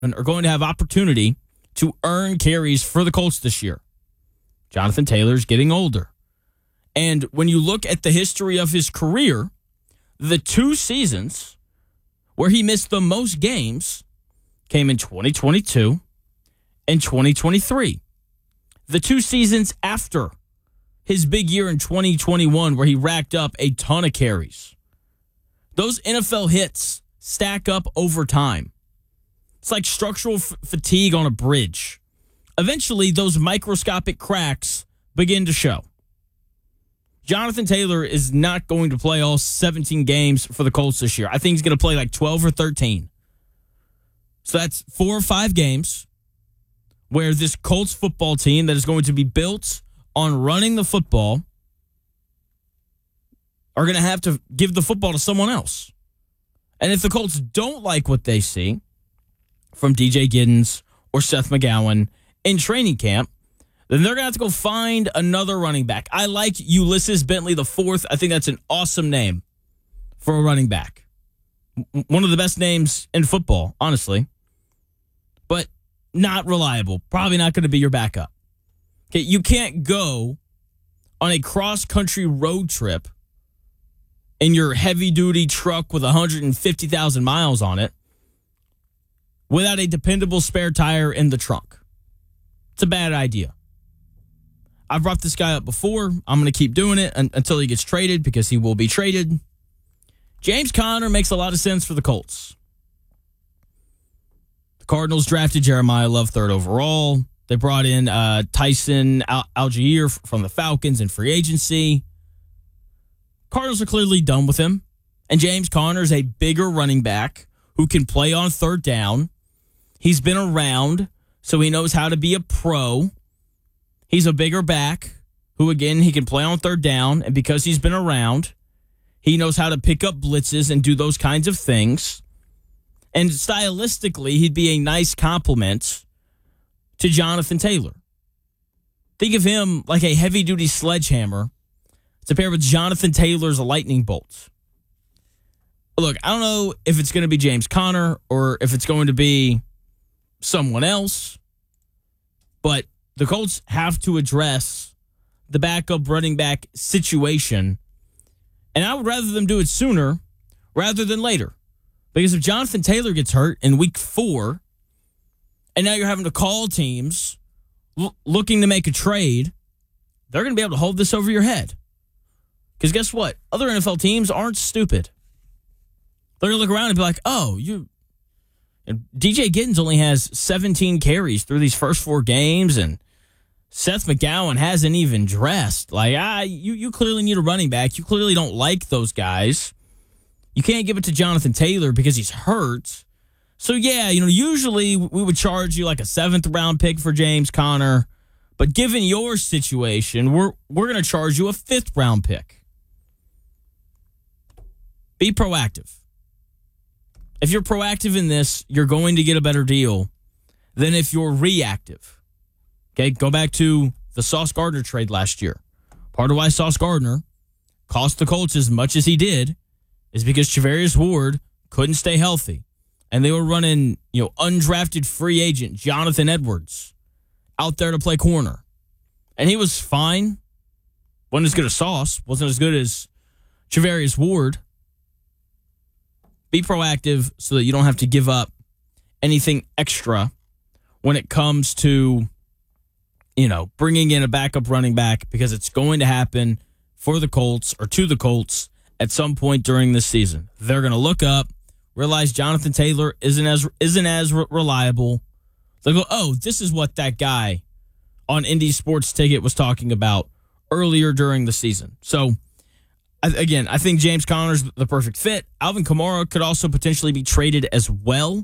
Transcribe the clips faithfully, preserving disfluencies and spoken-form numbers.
are going to have opportunity to earn carries for the Colts this year. Jonathan Taylor's getting older. And when you look at the history of his career, the two seasons where he missed the most games came in twenty twenty-two and twenty twenty-three. The two seasons after his big year in twenty twenty-one where he racked up a ton of carries. Those N F L hits stack up over time. It's like structural f- fatigue on a bridge. Eventually, those microscopic cracks begin to show. Jonathan Taylor is not going to play all seventeen games for the Colts this year. I think he's going to play like twelve or thirteen. So that's four or five games where this Colts football team that is going to be built on running the football are going to have to give the football to someone else. And if the Colts don't like what they see from D J Giddens or Seth McGowan in training camp, then they're going to have to go find another running back. I like Ulysses Bentley the fourth. I think that's an awesome name for a running back. One of the best names in football, honestly. But not reliable. Probably not going to be your backup. Okay, you can't go on a cross-country road trip in your heavy-duty truck with one hundred fifty thousand miles on it without a dependable spare tire in the trunk. It's a bad idea. I've brought this guy up before. I'm going to keep doing it until he gets traded because he will be traded. James Conner makes a lot of sense for the Colts. The Cardinals drafted Jeremiah Love third overall. They brought in uh, Tyson Al- Algier from the Falcons in free agency. Cardinals are clearly done with him. And James Conner is a bigger running back who can play on third down. He's been around, so he knows how to be a pro. He's a bigger back who, again, he can play on third down. And because he's been around, he knows how to pick up blitzes and do those kinds of things. And stylistically, he'd be a nice complement to Jonathan Taylor. Think of him like a heavy-duty sledgehammer to pair with Jonathan Taylor's lightning bolts. Look, I don't know if it's going to be James Conner or if it's going to be someone else, but the Colts have to address the backup running back situation, and I would rather them do it sooner rather than later. Because if Jonathan Taylor gets hurt in week four, and now you're having to call teams l- looking to make a trade, they're going to be able to hold this over your head. Because guess what? Other N F L teams aren't stupid. They're going to look around and be like, oh, you... And D J Giddens only has seventeen carries through these first four games, and Seth McGowan hasn't even dressed. Like, ah, you, you clearly need a running back. You clearly don't like those guys. You can't give it to Jonathan Taylor because he's hurt. So, yeah, you know, usually we would charge you like a seventh round pick for James Conner. But given your situation, we're we're going to charge you a fifth round pick. Be proactive. If you're proactive in this, you're going to get a better deal than if you're reactive. Okay, go back to the Sauce Gardner trade last year. Part of why Sauce Gardner cost the Colts as much as he did is because Charvarius Ward couldn't stay healthy. And they were running, you know, undrafted free agent Jonathan Edwards out there to play corner. And he was fine. Wasn't as good as Sauce. Wasn't as good as Charvarius Ward. Be proactive so that you don't have to give up anything extra when it comes to, you know, bringing in a backup running back, because it's going to happen for the Colts or to the Colts at some point during this season. They're going to look up, realize Jonathan Taylor isn't as isn't as re- reliable. They'll go, oh, this is what that guy on Indy Sports Ticket was talking about earlier during the season. So, again, I think James Conner's the perfect fit. Alvin Kamara could also potentially be traded as well.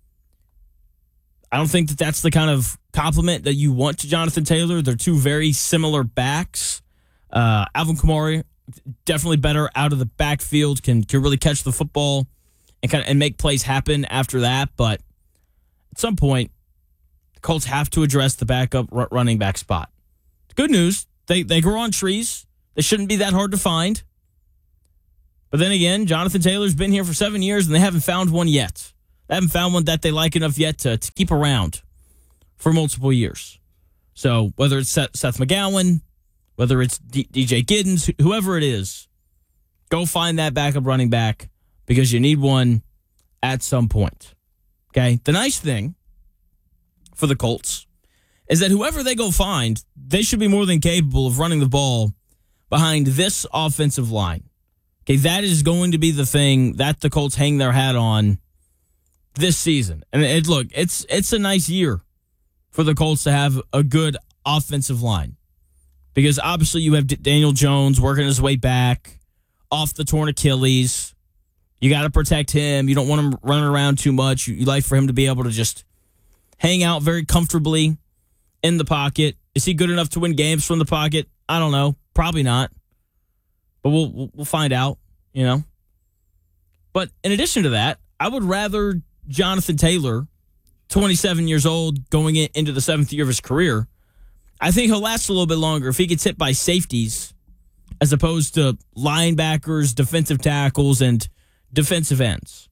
I don't think that that's the kind of compliment that you want to Jonathan Taylor. They're two very similar backs. Uh, Alvin Kamara, definitely better out of the backfield, can can really catch the football and kind of and make plays happen after that. But at some point, the Colts have to address the backup r- running back spot. Good news, they they grow on trees. They shouldn't be that hard to find. But then again, Jonathan Taylor's been here for seven years, and they haven't found one yet. They haven't found one that they like enough yet to, to keep around for multiple years. So whether it's Seth, Seth McGowan, whether it's D- DJ Giddens, whoever it is, go find that backup running back because you need one at some point. Okay? The nice thing for the Colts is that whoever they go find, they should be more than capable of running the ball behind this offensive line. Okay, that is going to be the thing that the Colts hang their hat on this season. And it, look, it's it's a nice year for the Colts to have a good offensive line. Because obviously you have D- Daniel Jones working his way back off the torn Achilles. You got to protect him. You don't want him running around too much. You, you like for him to be able to just hang out very comfortably in the pocket. Is he good enough to win games from the pocket? I don't know. Probably not. But we'll we'll find out, you know. But in addition to that, I would rather Jonathan Taylor, twenty-seven years old, going in, into the seventh year of his career. I think he'll last a little bit longer if he gets hit by safeties as opposed to linebackers, defensive tackles, and defensive ends.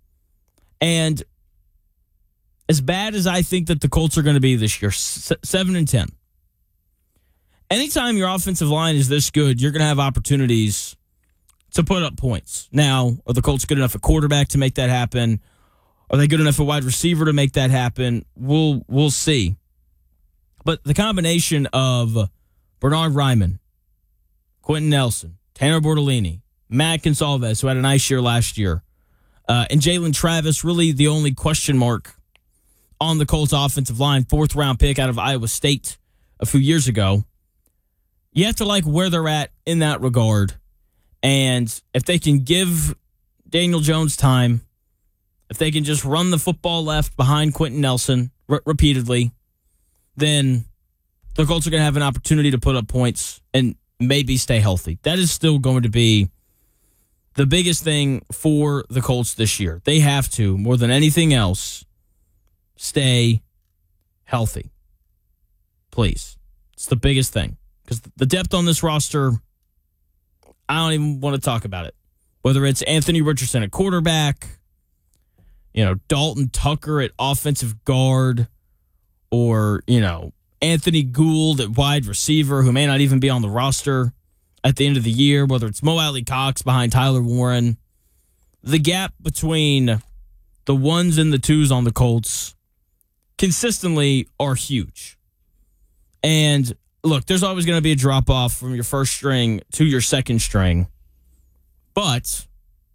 And as bad as I think that the Colts are going to be this year, seven and ten. Anytime your offensive line is this good, you're going to have opportunities to put up points. Now, are the Colts good enough at quarterback to make that happen? Are they good enough at wide receiver to make that happen? We'll we'll see. But the combination of Bernard Ryman, Quentin Nelson, Tanner Bortolini, Matt Gonsalves, who had a nice year last year, uh, and Jalen Travis, really the only question mark on the Colts offensive line, fourth round pick out of Iowa State a few years ago. You have to like where they're at in that regard. And if they can give Daniel Jones time, if they can just run the football left behind Quentin Nelson r- repeatedly, then the Colts are going to have an opportunity to put up points and maybe stay healthy. That is still going to be the biggest thing for the Colts this year. They have to, more than anything else, stay healthy. Please. It's the biggest thing. Because the depth on this roster, I don't even want to talk about it. Whether it's Anthony Richardson at quarterback, you know, Dalton Tucker at offensive guard, or, you know, Anthony Gould at wide receiver, who may not even be on the roster at the end of the year, whether it's Mo Alley Cox behind Tyler Warren. The gap between the ones and the twos on the Colts consistently are huge. And look, there's always going to be a drop-off from your first string to your second string. But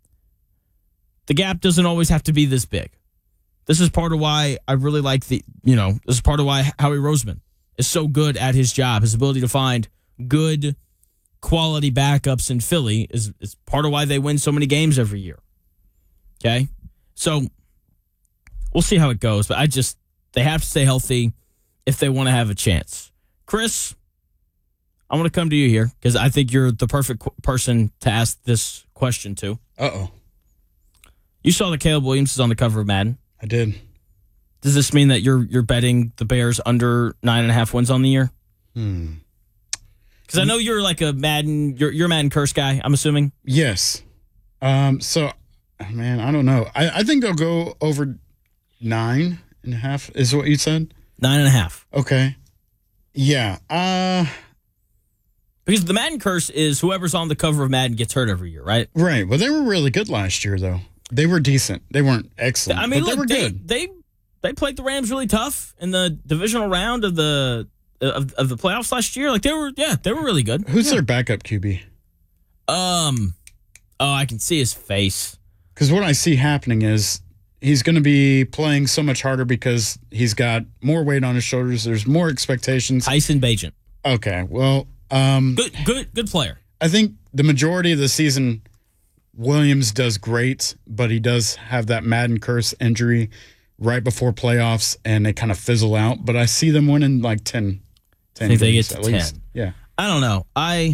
the gap doesn't always have to be this big. This is part of why I really like the, you know, this is part of why Howie Roseman is so good at his job. His ability to find good, quality backups in Philly is, is part of why they win so many games every year. Okay? So we'll see how it goes. But I just, they have to stay healthy if they want to have a chance. Chris, I want to come to you here because I think you're the perfect qu- person to ask this question to. Uh-oh. You saw that Caleb Williams is on the cover of Madden. I did. Does this mean that you're you're betting the Bears under nine and a half wins on the year? Hmm. Because I know you're like a Madden, you're you're a Madden curse guy, I'm assuming. Yes. Um. So, man, I don't know. I, I think they'll go over nine and a half, is what you said? Nine and a half. Okay. Yeah. Uh. Because the Madden curse is whoever's on the cover of Madden gets hurt every year, right? Right. Well, they were really good last year, though. They were decent. They weren't excellent. I mean, but look, they were they, good. They they played the Rams really tough in the divisional round of the of, of the playoffs last year. Like they were, yeah, they were really good. Who's yeah. their backup Q B? Um, oh, I can see his face. Because what I see happening is he's going to be playing so much harder because he's got more weight on his shoulders. There's more expectations. Tyson Bagent. Okay, well, um, good, good, good player. I think the majority of the season, Williams does great, but he does have that Madden curse injury right before playoffs, and they kind of fizzle out. But I see them winning like ten, ten I think they get games to at ten. least. Yeah, I don't know. I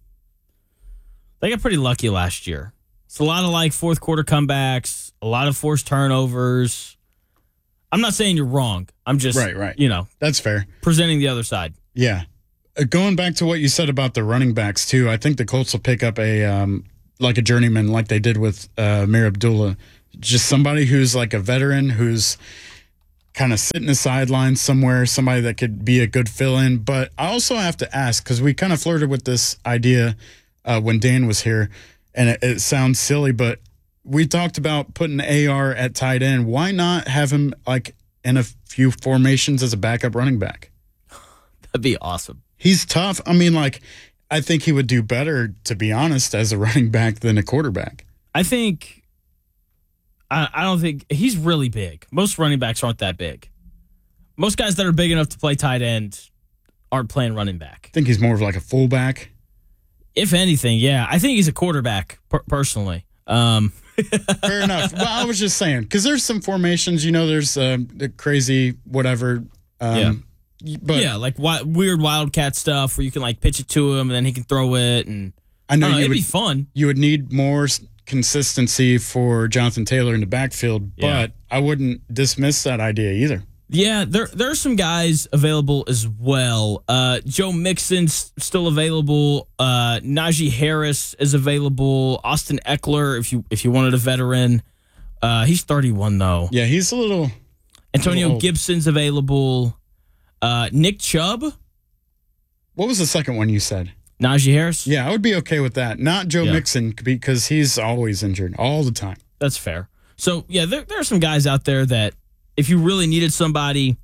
they got pretty lucky last year. It's a lot of like fourth quarter comebacks, a lot of forced turnovers. I'm not saying you're wrong. I'm just right, right. You know, that's fair. Presenting the other side. Yeah, uh, going back to what you said about the running backs too. I think the Colts will pick up a um, like a journeyman, like they did with uh, Amir Abdullah just somebody who's like a veteran who's kind of sitting the sidelines somewhere, somebody that could be a good fill-in. But I also have to ask, because we kind of flirted with this idea uh, when Dan was here, and it, it sounds silly, but we talked about putting A R at tight end. Why not have him like in a few formations as a backup running back? That'd be awesome. He's tough. I mean, like, I think he would do better, to be honest, as a running back than a quarterback. I think... I, I don't think... He's really big. Most running backs aren't that big. Most guys that are big enough to play tight end aren't playing running back. I think he's more of like a fullback. If anything, yeah. I think he's a quarterback, per- personally. Um, Fair enough. Well, I was just saying, because there's some formations, you know, there's uh, the crazy whatever. Um, yeah. But yeah, like wi- weird Wildcat stuff where you can like pitch it to him and then he can throw it. And I know, I don't know you it'd would, be fun. You would need more consistency for Jonathan Taylor in the backfield, Yeah. but I wouldn't dismiss that idea either. Yeah, there there are some guys available as well. Uh, Joe Mixon's still available. Uh, Najee Harris is available. Austin Eckler, if you if you wanted a veteran, uh, he's thirty-one though. Yeah, he's a little. Antonio a little old. Gibson's available. Uh, Nick Chubb, What was the second one you said? Najee Harris. Yeah, I would be okay with that. Not Joe Yeah. Mixon, because he's always injured all the time. That's fair. So yeah, there there are some guys out there that if you really needed somebody,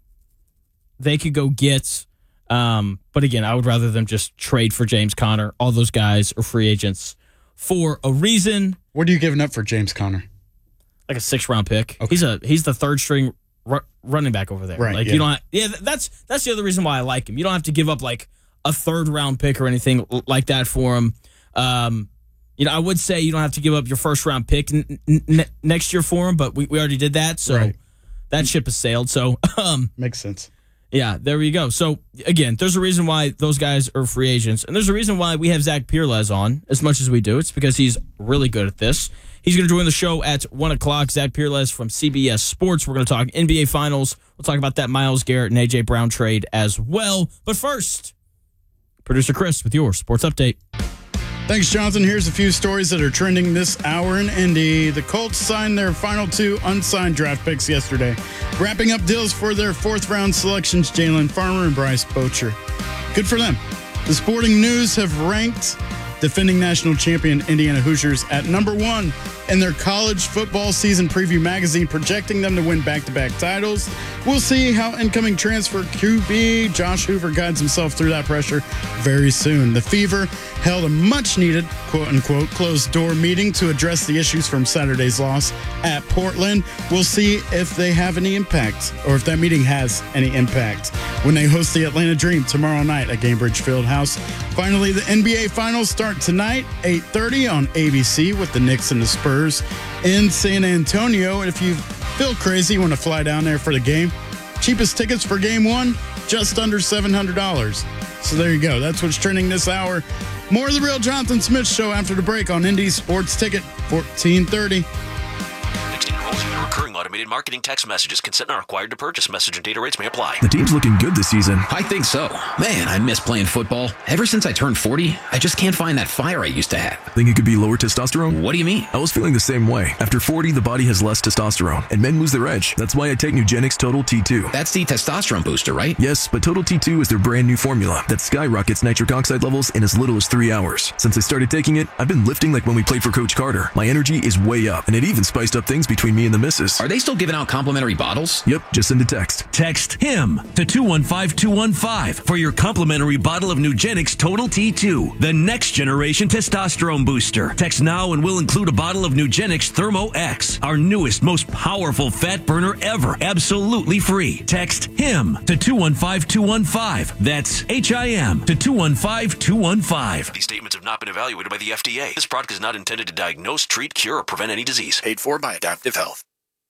they could go get. Um, but again, I would rather them just trade for James Conner. All those guys are free agents for a reason. What are you giving up for James Conner? Like a six round pick. Okay. He's a he's the third string ru- running back over there. Right, Like yeah. you don't. Have, yeah, that's that's the other reason why I like him. You don't have to give up like a third round pick or anything l- like that for him. Um, you know, I would say you don't have to give up your first round pick n- n- next year for him, but we, we already did that, so Right. that ship has sailed. So, um, Makes sense. yeah, there we go. So again, there's a reason why those guys are free agents, and there's a reason why we have Zach Pierles on as much as we do. It's because he's really good at this. He's going to join the show at one o'clock. Zach Pierles from C B S Sports. We're going to talk N B A Finals. We'll talk about that Myles Garrett and A J Brown trade as well. But first, producer Chris with your sports update. Thanks, Jonathan. Here's a few stories that are trending this hour in Indy. The Colts signed their final two unsigned draft picks yesterday, wrapping up deals for their fourth-round selections, Jalen Farmer and Bryce Bocher. Good for them. The Sporting News have ranked defending national champion Indiana Hoosiers at number one in their college football season preview magazine, projecting them to win back-to-back titles. We'll see how incoming transfer Q B Josh Hoover guides himself through that pressure very soon. The Fever held a much-needed, quote-unquote, closed-door meeting to address the issues from Saturday's loss at Portland. We'll see if they have any impact, or if that meeting has any impact, when they host the Atlanta Dream tomorrow night at Gainbridge Fieldhouse. Finally, the N B A Finals start tonight, eight thirty on A B C, with the Knicks and the Spurs in San Antonio. And if you feel crazy, you want to fly down there for the game, cheapest tickets for game one, just under seven hundred dollars. So there you go. That's what's trending this hour. More of the Real Jonathan Smith Show after the break on Indy Sports Ticket, fourteen thirty. Texting enrolls you in recurring automated marketing text messages. Consent not required to purchase. Message and data rates may apply. The team's looking good this season. I think so. Man, I miss playing football. Ever since I turned forty, I just can't find that fire I used to have. Think it could be lower testosterone? What do you mean? I was feeling the same way. After forty, the body has less testosterone, and men lose their edge. That's why I take Nugenix Total T two. That's the testosterone booster, right? Yes, but Total T two is their brand new formula that skyrockets nitric oxide levels in as little as three hours. Since I started taking it, I've been lifting like when we played for Coach Carter. My energy is way up, and it even spiced up things between me and the missus. Are they still giving out complimentary bottles? Yep, just send a text. Text HIM to two one five two one five for your complimentary bottle of Nugenix Total T two, the next generation testosterone booster. Text now and we'll include a bottle of Nugenix Thermo X, our newest, most powerful fat burner ever, absolutely free. Text HIM to two one five two one five. That's H I M to two one five two one five. These statements have not been evaluated by the F D A. This product is not intended to diagnose, treat, cure, or prevent any disease. Paid for by Adaptive Health.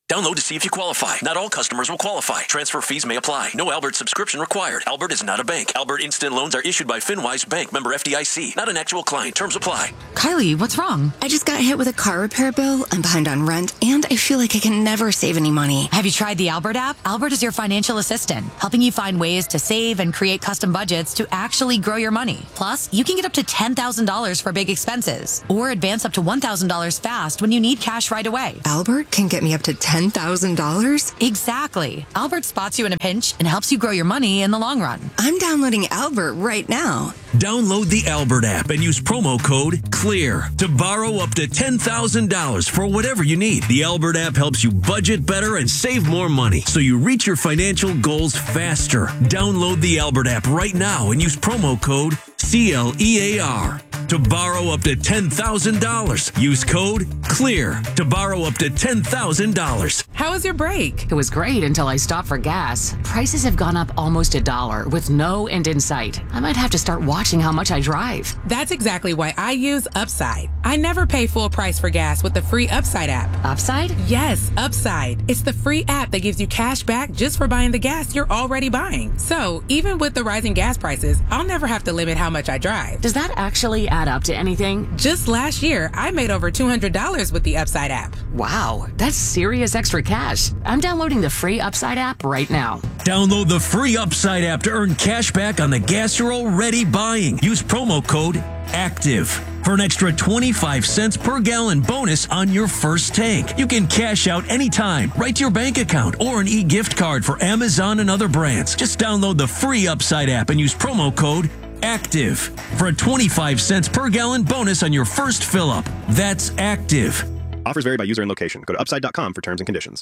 Download to see if you qualify. Not all customers will qualify. Transfer fees may apply. No Albert subscription required. Albert is not a bank. Albert Instant Loans are issued by FinWise Bank, member F D I C. Not an actual client. Terms apply. Kylie, what's wrong? I just got hit with a car repair bill. I'm behind on rent, and I feel like I can never save any money. Have you tried the Albert app? Albert is your financial assistant, helping you find ways to save and create custom budgets to actually grow your money. Plus, you can get up to ten thousand dollars for big expenses, or advance up to one thousand dollars fast when you need cash right away. Albert can get me up to ten thousand dollars? Exactly. Albert spots you in a pinch and helps you grow your money in the long run. I'm downloading Albert right now. Download the Albert app and use promo code CLEAR to borrow up to ten thousand dollars for whatever you need. The Albert app helps you budget better and save more money so you reach your financial goals faster. Download the Albert app right now and use promo code C L E A R to borrow up to ten thousand dollars. Use code CLEAR to borrow up to ten thousand dollars. How was your break? It was great until I stopped for gas. Prices have gone up almost a dollar with no end in sight. I might have to start watching how much I drive. That's exactly why I use Upside. I never pay full price for gas with the free Upside app. Upside? Yes, Upside. It's the free app that gives you cash back just for buying the gas you're already buying. So even with the rising gas prices, I'll never have to limit how much I drive. Does that actually add up to anything? Just last year, I made over two hundred dollars with the Upside app. Wow, that's serious extra cash. I'm downloading the free Upside app right now. Download the free Upside app to earn cash back on the gas you're already buying. Use promo code ACTIVE for an extra twenty-five cents per gallon bonus on your first tank. You can cash out anytime, right to your bank account, or an e-gift card for Amazon and other brands. Just download the free Upside app and use promo code ACTIVE for a twenty-five cents per gallon bonus on your first fill-up. That's ACTIVE. Offers vary by user and location. Go to upside dot com for terms and conditions.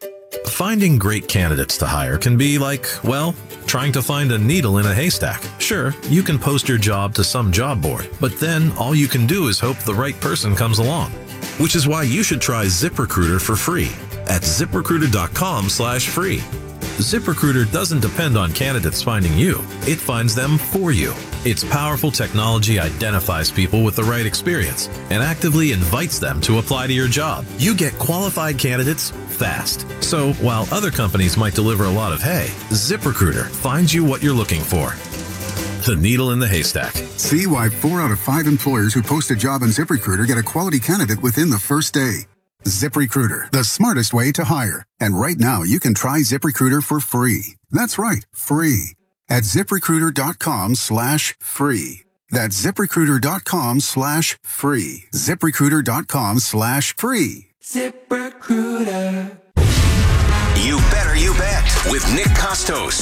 Finding great candidates to hire can be like, well, trying to find a needle in a haystack. Sure, you can post your job to some job board, but then all you can do is hope the right person comes along. Which is why you should try ZipRecruiter for free at ziprecruiter dot com slash free. ZipRecruiter doesn't depend on candidates finding you. It finds them for you. Its powerful technology identifies people with the right experience and actively invites them to apply to your job. You get qualified candidates fast. So while other companies might deliver a lot of hay, ZipRecruiter finds you what you're looking for. The needle in the haystack. See why four out of five employers who post a job on ZipRecruiter get a quality candidate within the first day. ZipRecruiter, the smartest way to hire. And right now, you can try ZipRecruiter for free. That's right, free. At ziprecruiter dot com slash free. That's ziprecruiter dot com slash free. ziprecruiter dot com slash free. ZipRecruiter. You better, you bet, with Nick Costos.